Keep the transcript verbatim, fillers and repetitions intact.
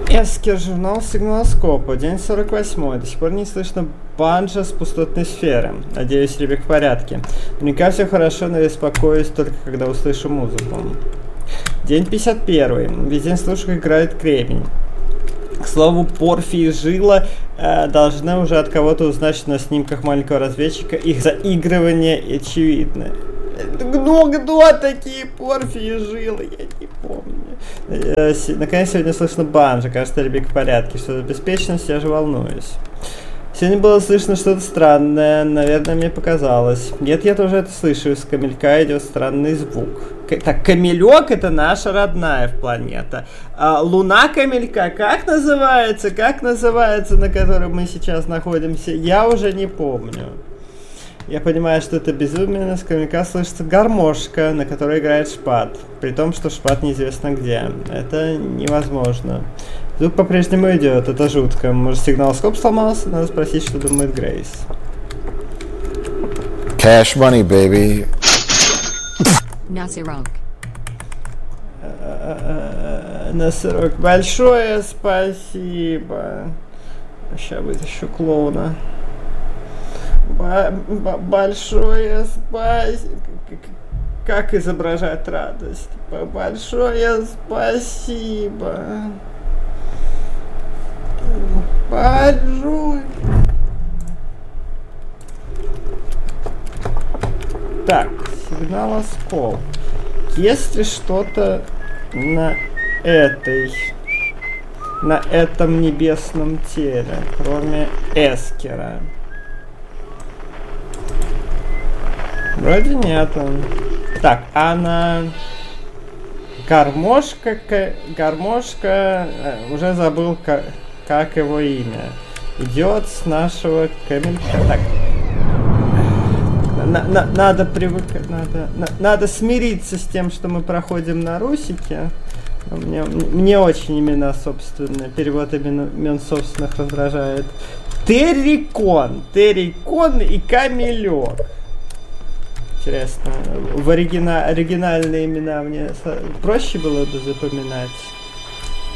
Эскер, журнал Сигналоскопа, день сорок восьмой. До сих пор не слышно банджа с пустотной сферы. Надеюсь, Ребек в порядке. Наверняка все хорошо, но я беспокоюсь только когда услышу музыку. День пятьдесят первый. Весь день слушаю, как играет Кремень. К слову, Порфий и Жила э, должны уже от кого-то узнать, что на снимках маленького разведчика их заигрывание очевидно. Ну, кто такие Порфий и Жила? Я не помню. Э, с- наконец, сегодня слышно банджо. Кажется, Ребек в порядке. Что за беспечность, я же волнуюсь. Сегодня было слышно что-то странное. Наверное, мне показалось. Нет, я тоже это слышу. Из камелька идет странный звук. К- так, камелек — это наша родная планета. А луна камелька как называется? Как называется, на которой мы сейчас находимся? Я уже не помню. Я понимаю, что это безумие. С камелька слышится гармошка, на которой играет Шпат. При том, что Шпат неизвестно где. Это невозможно. Звук по-прежнему идет, это жутко. Может, сигналоскоп сломался? Надо спросить, что думает Грейс. Cash money, baby. Носорог. Э, Носорог, большое спасибо. Сейчас вытащу клоуна. Ба- ба- большое спасибо. Как изображать радость? Б- Большое спасибо. Большое. Так, сигналоскоп. Есть ли что-то на этой, на этом небесном теле, кроме Эскера? Вроде нету. Так, а на гармошка, ка- гармошка, э, уже забыл, ка- как его имя. Идет с нашего камелька. Так. На- на- надо привыкать, надо, на- надо смириться с тем, что мы проходим на Русике. Мне, мне очень имена собственные, перевод имен, имен собственных раздражает. Террикон, Террикон и Камелек. Интересно, в оригина, оригинальные имена мне со- проще было бы запоминать.